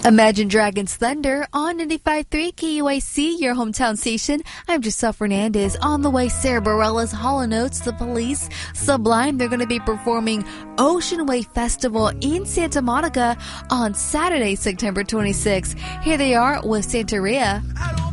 Imagine Dragons Thunder on 95.3 KUAC, your hometown station. I'm Giselle Fernandez. On the way, Sarah Bareilles, Hall & Oates, The Police, Sublime. They're going to be performing Ocean Wave Festival in Santa Monica on Saturday, September 26th. Here they are with Santeria.